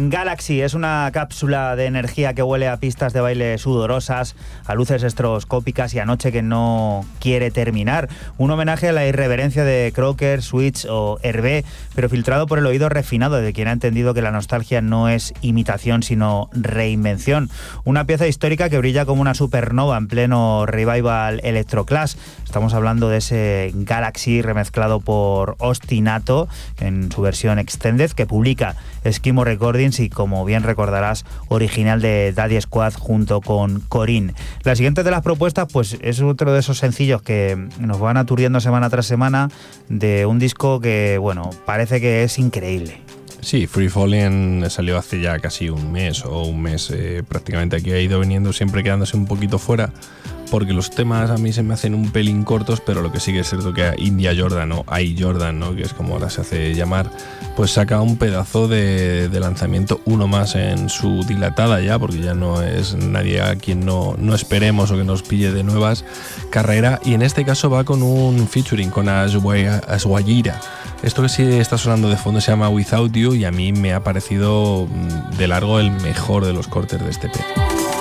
Galaxy es una cápsula de energía que huele a pistas de baile sudorosas, a luces estroboscópicas y a noche que no quiere terminar. Un homenaje a la irreverencia de Crocker, Switch o Hervé, pero filtrado por el oído refinado de quien ha entendido que la nostalgia no es imitación sino reinvención. Una pieza histórica que brilla como una supernova en pleno revival electroclash. Estamos hablando de ese Galaxy remezclado por Ostinato en su versión extended que publica Eskimo Recordings y, como bien recordarás, original de Daddy Squad junto con Corinne. La siguiente de las propuestas pues es otro de esos sencillos que nos van aturdiendo semana tras semana de un disco que, bueno, parece que es increíble. Sí, Free Falling salió hace ya casi un mes prácticamente. Aquí ha ido viniendo, siempre quedándose un poquito fuera, porque los temas a mí se me hacen un pelín cortos, pero lo que sí que es cierto que India Jordan o I Jordan, ¿no?, que es como ahora se hace llamar, pues saca un pedazo de lanzamiento, uno más en su dilatada ya, porque ya no es nadie a quien no esperemos o que nos pille de nuevas carrera, y en este caso va con un featuring con Aswajira. Esto que sí está sonando de fondo se llama Without You y a mí me ha parecido de largo el mejor de los cortes de este EP.